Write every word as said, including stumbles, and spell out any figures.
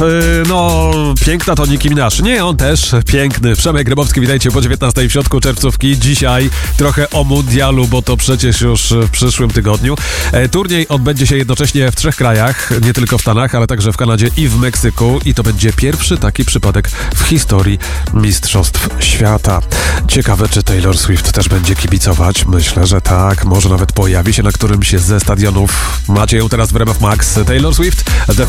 Yy, no, piękna to Nicki Minaj. Nie, on też piękny. Przemek Grybowski, witajcie po dziewiętnastej w środku czerwcówki. Dzisiaj trochę o mundialu, bo to przecież już w przyszłym tygodniu. E, turniej odbędzie się jednocześnie w trzech krajach, nie tylko w Stanach, ale także w Kanadzie i w Meksyku. I to będzie pierwszy taki przypadek w historii Mistrzostw Świata. Ciekawe, czy Taylor Swift też będzie kibicować. Myślę, że tak. Może nawet pojawi się na którymś ze stadionów. Macie ją teraz w R M F Max. Taylor Swift, The